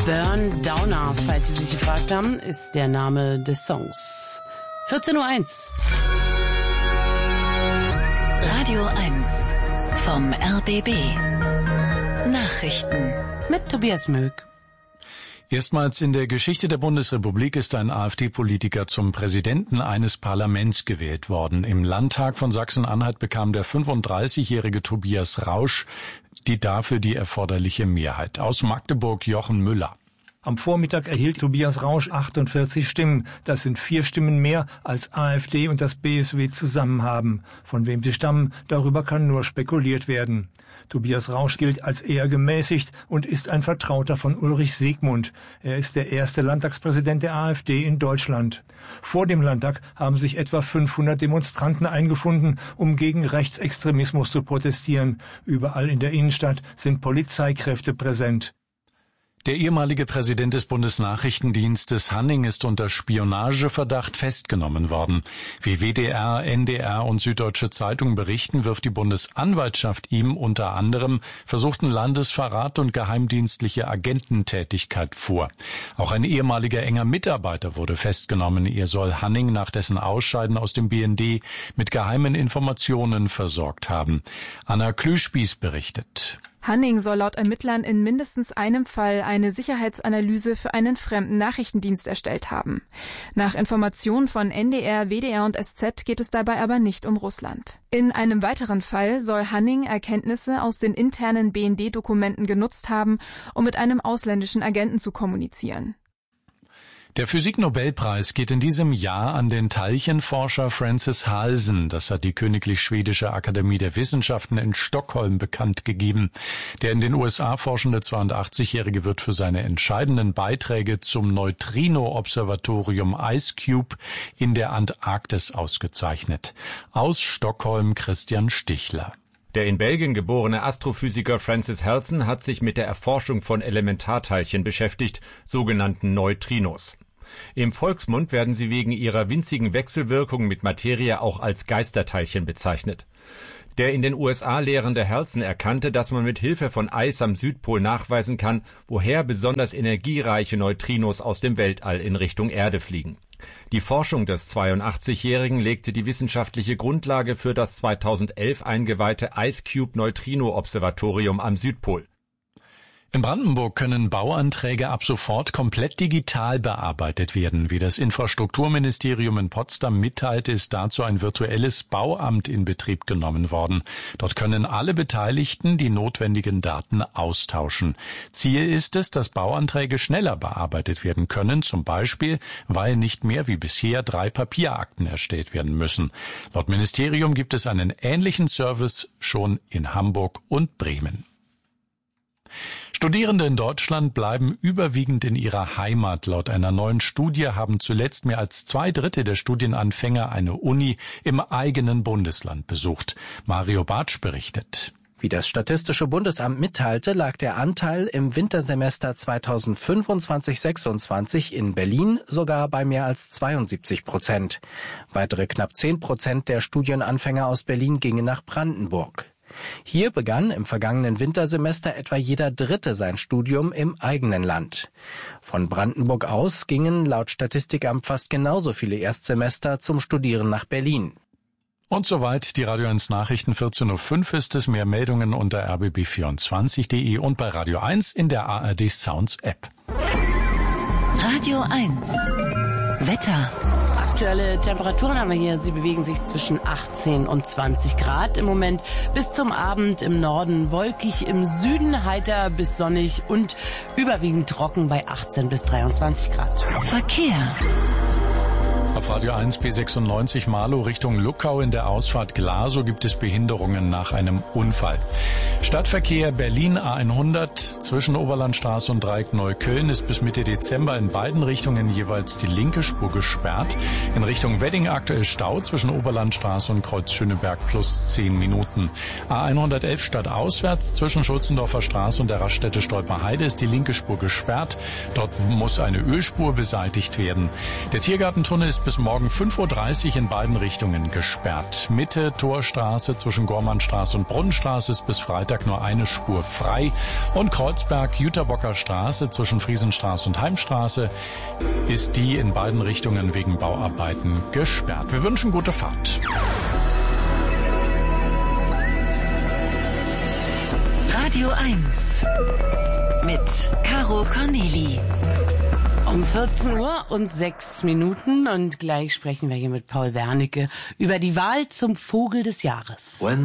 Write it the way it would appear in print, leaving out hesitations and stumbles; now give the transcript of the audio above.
Burn Downer, falls Sie sich gefragt haben, ist der Name des Songs. 14:01 Uhr. Radio 1 vom RBB. Nachrichten mit Tobias Möck. Erstmals in der Geschichte der Bundesrepublik ist ein AfD-Politiker zum Präsidenten eines Parlaments gewählt worden. Im Landtag von Sachsen-Anhalt bekam der 35-jährige Tobias Rausch dafür die erforderliche Mehrheit. Aus Magdeburg Jochen Müller. Am Vormittag erhielt Tobias Rausch 48 Stimmen. Das sind 4 Stimmen mehr, als AfD und das BSW zusammen haben. Von wem sie stammen, darüber kann nur spekuliert werden. Tobias Rausch gilt als eher gemäßigt und ist ein Vertrauter von Ulrich Siegmund. Er ist der erste Landtagspräsident der AfD in Deutschland. Vor dem Landtag haben sich etwa 500 Demonstranten eingefunden, um gegen Rechtsextremismus zu protestieren. Überall in der Innenstadt sind Polizeikräfte präsent. Der ehemalige Präsident des Bundesnachrichtendienstes Hanning ist unter Spionageverdacht festgenommen worden. Wie WDR, NDR und Süddeutsche Zeitung berichten, wirft die Bundesanwaltschaft ihm unter anderem versuchten Landesverrat und geheimdienstliche Agententätigkeit vor. Auch ein ehemaliger enger Mitarbeiter wurde festgenommen. Er soll Hanning nach dessen Ausscheiden aus dem BND mit geheimen Informationen versorgt haben. Anna Klüspieß berichtet. Hanning soll laut Ermittlern in mindestens einem Fall eine Sicherheitsanalyse für einen fremden Nachrichtendienst erstellt haben. Nach Informationen von NDR, WDR und SZ geht es dabei aber nicht um Russland. In einem weiteren Fall soll Hanning Erkenntnisse aus den internen BND-Dokumenten genutzt haben, um mit einem ausländischen Agenten zu kommunizieren. Der Physik-Nobelpreis geht in diesem Jahr an den Teilchenforscher Francis Halsen. Das hat die Königlich Schwedische Akademie der Wissenschaften in Stockholm bekannt gegeben. Der in den USA forschende 82-Jährige wird für seine entscheidenden Beiträge zum Neutrino-Observatorium IceCube in der Antarktis ausgezeichnet. Aus Stockholm Christian Stichler. Der in Belgien geborene Astrophysiker Francis Halsen hat sich mit der Erforschung von Elementarteilchen beschäftigt, sogenannten Neutrinos. Im Volksmund werden sie wegen ihrer winzigen Wechselwirkung mit Materie auch als Geisterteilchen bezeichnet. Der in den USA lehrende Halsen erkannte, dass man mit Hilfe von Eis am Südpol nachweisen kann, woher besonders energiereiche Neutrinos aus dem Weltall in Richtung Erde fliegen. Die Forschung des 82-Jährigen legte die wissenschaftliche Grundlage für das 2011 eingeweihte IceCube-Neutrino-Observatorium am Südpol. In Brandenburg können Bauanträge ab sofort komplett digital bearbeitet werden. Wie das Infrastrukturministerium in Potsdam mitteilt, ist dazu ein virtuelles Bauamt in Betrieb genommen worden. Dort können alle Beteiligten die notwendigen Daten austauschen. Ziel ist es, dass Bauanträge schneller bearbeitet werden können, zum Beispiel, weil nicht mehr wie bisher 3 Papierakten erstellt werden müssen. Laut Ministerium gibt es einen ähnlichen Service schon in Hamburg und Bremen. Studierende in Deutschland bleiben überwiegend in ihrer Heimat. Laut einer neuen Studie haben zuletzt mehr als 2/3 der Studienanfänger eine Uni im eigenen Bundesland besucht. Mario Bartsch berichtet. Wie das Statistische Bundesamt mitteilte, lag der Anteil im Wintersemester 2025/26 in Berlin sogar bei mehr als 72%. Weitere knapp 10% der Studienanfänger aus Berlin gingen nach Brandenburg. Hier begann im vergangenen Wintersemester etwa jeder Dritte sein Studium im eigenen Land. Von Brandenburg aus gingen laut Statistikamt fast genauso viele Erstsemester zum Studieren nach Berlin. Und soweit die Radio 1 Nachrichten. 14:05 Uhr ist es. Mehr Meldungen unter rbb24.de und bei Radio 1 in der ARD Sounds App. Radio 1 Wetter. Aktuelle Temperaturen haben wir hier. Sie bewegen sich zwischen 18 und 20 Grad im Moment. Bis zum Abend im Norden wolkig, im Süden heiter bis sonnig und überwiegend trocken bei 18 bis 23 Grad. Verkehr. Auf Radio 1 B96 Marlow Richtung Luckau in der Ausfahrt Glasow gibt es Behinderungen nach einem Unfall. Stadtverkehr Berlin A100 zwischen Oberlandstraße und Dreieck Neukölln ist bis Mitte Dezember in beiden Richtungen jeweils die linke Spur gesperrt. In Richtung Wedding aktuell Stau zwischen Oberlandstraße und Kreuz Schöneberg plus 10 Minuten. A111 stadtauswärts zwischen Schulzendorfer Straße und der Raststätte Stolperheide ist die linke Spur gesperrt. Dort muss eine Ölspur beseitigt werden. Der Tiergartentunnel ist ist bis morgen 5:30 Uhr in beiden Richtungen gesperrt. Mitte Torstraße zwischen Gormannstraße und Brunnenstraße ist bis Freitag nur eine Spur frei. Und Kreuzberg-Jüterbocker Straße zwischen Friesenstraße und Heimstraße ist die in beiden Richtungen wegen Bauarbeiten gesperrt. Wir wünschen gute Fahrt. Radio 1 mit Caro Corneli. Um 14:06 und gleich sprechen wir hier mit Paul Wernicke über die Wahl zum Vogel des Jahres.